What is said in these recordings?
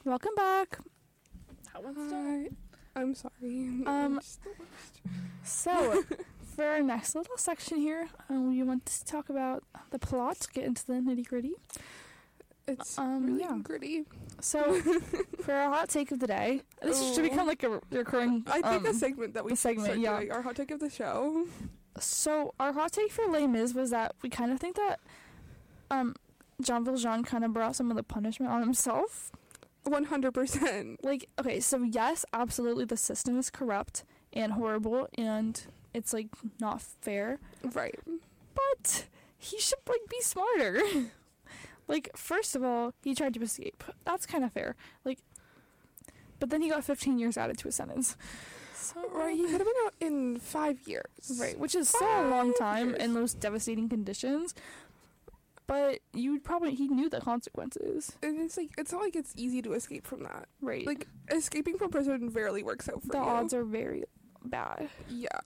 Welcome back. That one's Hi. done. I'm sorry. I'm just the worst. So, for our next little section here, we want to talk about the plot, get into the nitty-gritty. It's really yeah. gritty. So, for our hot take of the day, this should become like a recurring... I think a segment that we the segment, start yeah. doing, our hot take of the show. So, our hot take for Les Mis was that we kind of think that Jean Valjean kind of brought some of the punishment on himself. 100%. Like, okay, so yes, absolutely, the system is corrupt and horrible, and it's, like, not fair. Right. But he should, like, be smarter. Like, first of all, he tried to escape. That's kind of fair. Like, but then he got 15 years added to his sentence. So, Right, he could have been out in 5 years. right, which is still a long 5 time years. in those devastating conditions. But he knew the consequences. And it's not like it's easy to escape from that. Right. Like, escaping from prison rarely works out for the you. odds are very bad. Yeah.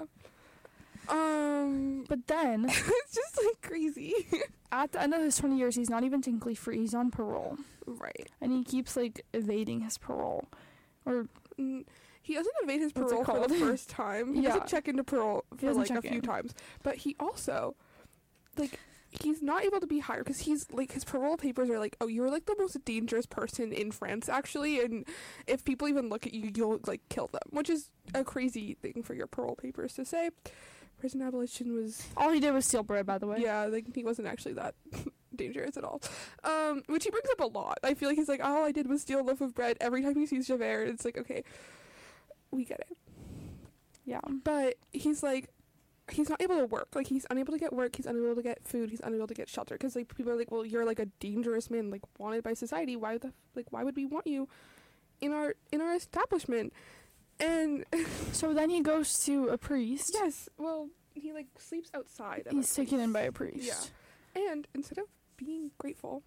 But then, it's just, like, crazy. at the end of his 20 years, he's not even technically free. He's on parole. Right. And he keeps, like, evading his parole. Or, He doesn't evade his What's it parole for the called? first time. He Yeah. doesn't check into parole He for, doesn't like, a check few in. times. But he also, like, he's not able to be hired because he's, like, his parole papers are like, oh, you're, like, the most dangerous person in France, actually, and if people even look at you, you'll, like, kill them, which is a crazy thing for your parole papers to say. Prison abolition was, all he did was steal bread, by the way. yeah, like, he wasn't actually that dangerous at all. Which he brings up a lot. I feel like he's like, all I did was steal a loaf of bread every time he sees Javert. It's like, okay, we get it. Yeah. But he's like, he's not able to work. Like, he's unable to get work. He's unable to get food. He's unable to get shelter. Because, like, people are like, well, you're, like, a dangerous man, like, wanted by society. Why would we want you in our establishment? And So then he goes to a priest. yes, well, he, like, sleeps outside. Of He's a taken in place. by a priest. Yeah. And instead of being grateful,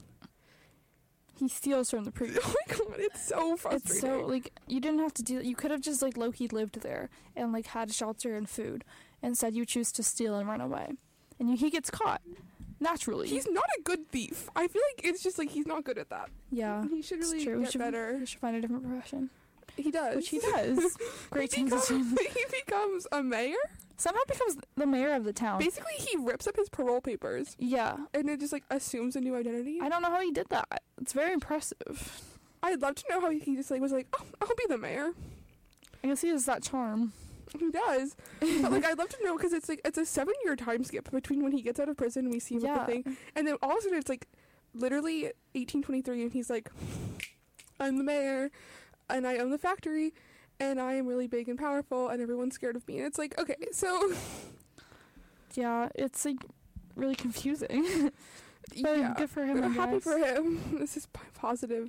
He steals from the priest. oh my god, it's so frustrating. It's so, like, you didn't have to do that. You could have just, like, low-key lived there and, like, had shelter and food. Instead, you choose to steal and run away. And he gets caught. Naturally. He's not a good thief. I feel like it's just, like, he's not good at that. yeah. He should It's really true. get better. He should find a different profession. He does. Which he does. Great he becomes, transition. he becomes a mayor. Somehow becomes the mayor of the town. Basically, he rips up his parole papers Yeah. and it just, like, assumes a new identity. I don't know how he did that. It's very impressive. I'd love to know how he just, like, was like, oh, I'll be the mayor. I guess he has that charm. He does. But, like, I'd love to know because it's, like, it's a 7-year time skip between when he gets out of prison and we see him Yeah. with the thing. And then all of a sudden it's, like, literally 1823 and he's like, I'm the mayor and I own the factory and I am really big and powerful and everyone's scared of me. And it's like, okay, so... Yeah, it's, like, really confusing. But yeah. good for him, But I'm I happy guess. for him. This is positive,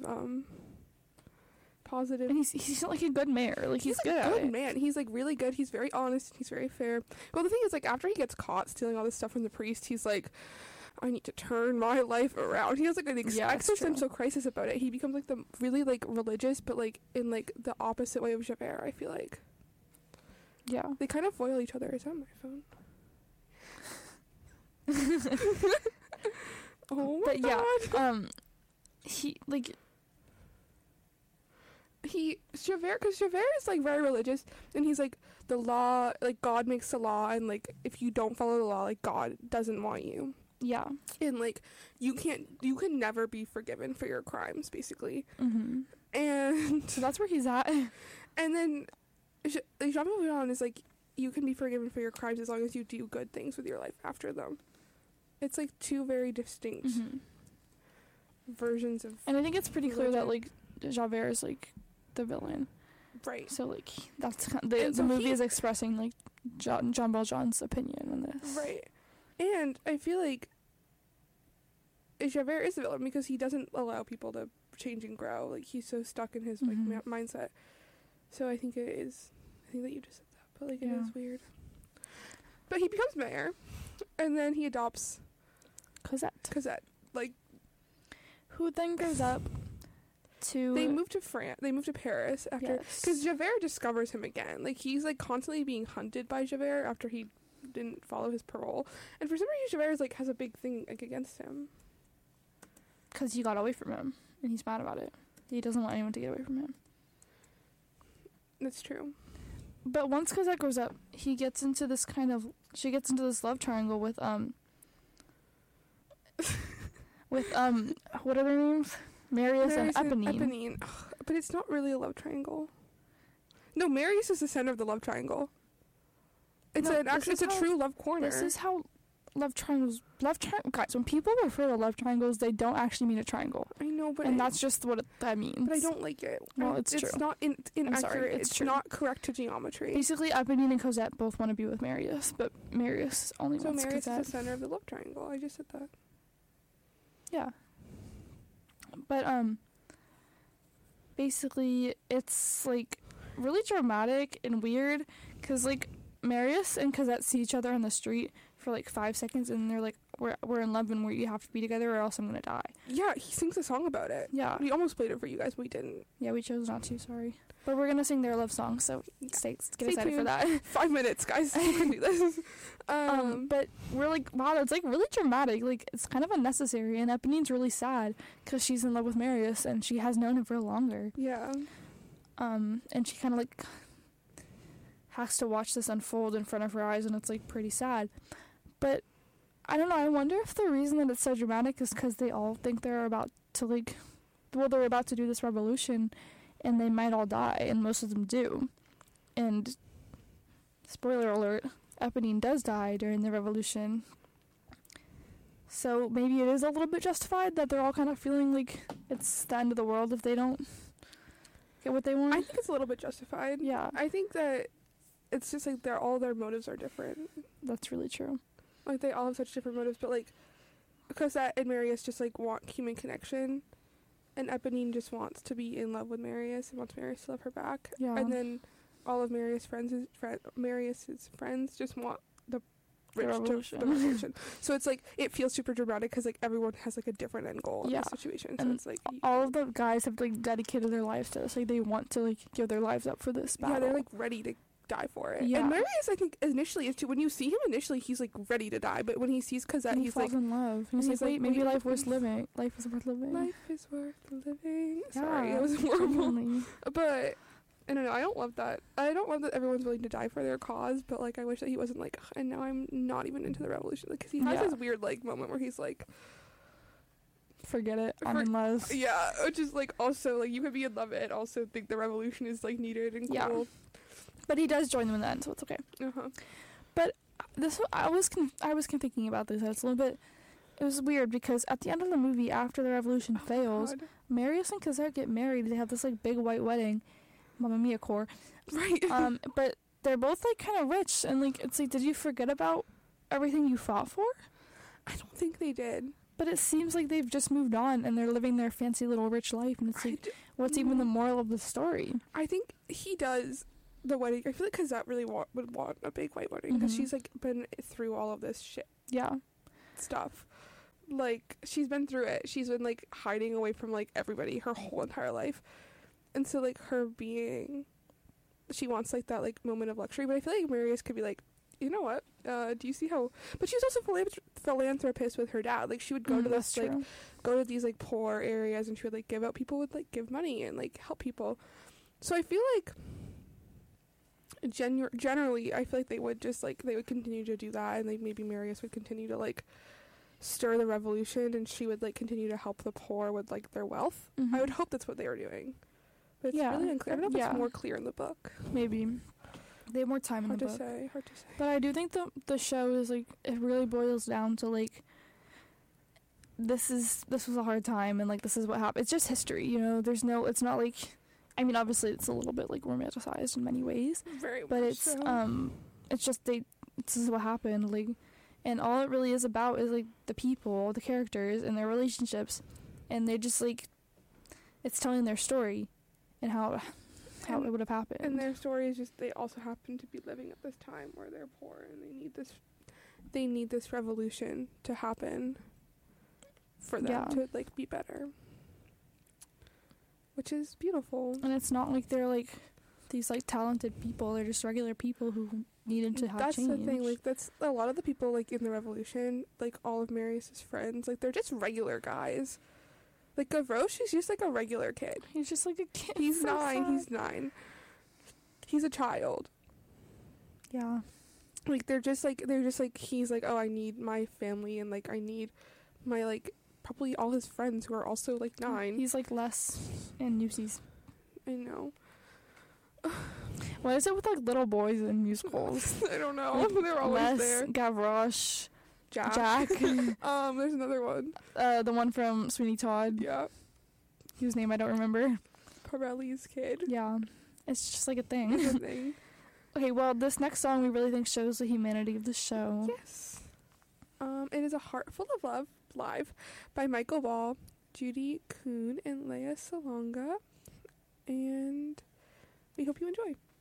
positive. And he's like a good mayor. Like, he's good a at good it. man. He's, like, really good. He's very honest. He's very fair. Well, the thing is, like, after he gets caught stealing all this stuff from the priest, he's like, I need to turn my life around. He has, like, an Yeah, it's existential crisis about it. He becomes, like, the really, like, religious, but, like, in, like, the opposite way of Javert, I feel like. Yeah. They kind of foil each other. Is that my phone? Oh, my But God. yeah, he, like, Javert is, like, very religious, and he's like, the law, like, God makes the law, and, like, if you don't follow the law, like, God doesn't want you, yeah. and, like, you can never be forgiven for your crimes, basically. Mm-hmm. And So that's where he's at. and then Jean Valjean is like, you can be forgiven for your crimes as long as you do good things with your life after them. It's, like, two very distinct Mm-hmm. versions of And I think it's pretty clear that, religion. like, Javert is, like, the villain. Right. So, like, that's kind And the so movie he- is expressing, like, Jean Valjean's opinion on this. Right. And I feel like Javert is the villain because he doesn't allow people to change and grow. Like, he's so stuck in his, like, Mhm. mindset. So I think that you just said that, but, like, it Yeah. is weird. But he becomes mayor, and then he adopts Cosette. Like, Who then goes up to... they move to France. They move to Paris after, Yes. because Javert discovers him again. Like, he's, like, constantly being hunted by Javert after he didn't follow his parole, and for some reason Javert is, like, has a big thing, like, against him. Because he got away from him, and he's mad about it. He doesn't want anyone to get away from him. That's true. But once Cosette grows up, she gets into this love triangle with what are their names? Marius and Eponine. Ugh, but it's not really a love triangle. No, Marius is the center of the love triangle. It's a true love corner. This is how guys, when people refer to love triangles, they don't actually mean a triangle. I know, but that's just what that means. But I don't like it. Well, it's true. It's not inaccurate. Sorry, it's true. not correct to geometry. Basically, Eponine and Cosette both want to be with Marius, but Marius only wants Marius Cosette. is the center of the love triangle. I just said that. Yeah. But basically, it's like really dramatic and weird because like Marius and Cosette see each other on the street for like 5 seconds, and they're like, "We're in love, and you have to be together, or else I'm gonna die." Yeah, he sings a song about it. Yeah, we almost played it for you guys, but we didn't. Yeah, we chose not to. Sorry, but we're gonna sing their love song, so get excited tuned for that. 5 minutes, guys. You can do this. But we're like, wow, that's like really dramatic. Like it's kind of unnecessary, and Eponine's really sad because she's in love with Marius, and she has known him for longer. Yeah. And she kind of like has to watch this unfold in front of her eyes, and it's like pretty sad. But I don't know, I wonder if the reason that it's so dramatic is because they all think they're about to they're about to do this revolution, and they might all die, and most of them do. And spoiler alert, Eponine does die during the revolution. So maybe it is a little bit justified that they're all kind of feeling like it's the end of the world if they don't get what they want. I think it's a little bit justified. Yeah. I think that it's just like all their motives are different. That's really true. Like they all have such different motives, but like Cosette and Marius just like want human connection, and Eponine just wants to be in love with Marius and wants Marius to love her back. Yeah. And then all of Marius's friends just want the revolution. So it's like it feels super dramatic because like everyone has like a different end goal in this situation. So and it's like all of the guys have like dedicated their lives to this. Like they want to like give their lives up for this battle. Yeah, they're like ready to die for it. Yeah. And Marius, I think initially is too. When you see him initially, he's like ready to die, but when he sees Cosette, he's like in love. He's like, wait, maybe life worth living. Life is worth living. Life is worth living. Yeah, Sorry, it was horrible. Totally. But I don't know. I don't love that. I don't love that everyone's willing to die for their cause. But like, I wish that he wasn't like, "Ugh, and now I'm not even into the revolution," because he has this weird like moment where he's like, forget it, I'm in love. Yeah, which is like also like you could be in love and also think the revolution is like needed and cool. Yeah. But he does join them in the end, so it's okay. Uh-huh. But I was thinking about this. It's a little bit. It was weird because at the end of the movie, after the revolution fails, Marius and Cosette get married. They have this like big white wedding, Mamma Mia core, right? But they're both like kind of rich, and like it's like, did you forget about everything you fought for? I don't think they did. But it seems like they've just moved on and they're living their fancy little rich life, and it's like, what's even the moral of the story? I think he does. The wedding, I feel like Cosette really would want a big white wedding because she's like been through all of this shit. Yeah. Stuff. Like she's been through it. She's been like hiding away from like everybody her whole entire life. And so like she wants like that like moment of luxury, but I feel like Marius could be like, you know what? Do you see how? But she was also philanthropist with her dad. Like she would go to this like go to these like poor areas, and she would like give out. People would like give money and like help people. So I feel like generally I feel like they would continue to do that, and like maybe Marius would continue to like stir the revolution, and she would like continue to help the poor with like their wealth. I would hope that's what they were doing, but it's really unclear. I don't know if it's more clear in the book. Maybe they have more time in the book. Hard to say. But I do think the show is like, it really boils down to like, this was a hard time, and like this is what happened. It's just history, you know. It's not like, I mean, obviously it's a little bit like romanticized in many ways, but it's just this is what happened, like, and all it really is about is like the people, the characters, and their relationships, and they just like, it's telling their story and how it would have happened. And their story is just, they also happen to be living at this time where they're poor, and they need this revolution to happen for them to like be better. Which is beautiful. And it's not like they're like these like talented people. They're just regular people who needed to have change. That's the thing. Like that's a lot of the people like in the revolution, like all of Marius's friends, like they're just regular guys. Like Gavroche is just like a regular kid. He's just like a kid. He's So 9. sad. He's 9. He's a child. Yeah. Like they're just like he's like, oh, I need my family, and like I need my like probably all his friends who are also like 9. He's like Les and Newsies. I know. What is it with like little boys in musicals? I don't know. Like, They're always Les, there. Gavroche, Jack. Jack. There's another one. The one from Sweeney Todd, Yeah. whose name I don't remember. Pirelli's kid. Yeah. It's just like a It's thing. a thing. Okay, well, this next song we really think shows the humanity of the show. Yes. It is A Heart Full of Love live by Michael Ball, Judy Kuhn, and Leia Salonga. And we hope you enjoy.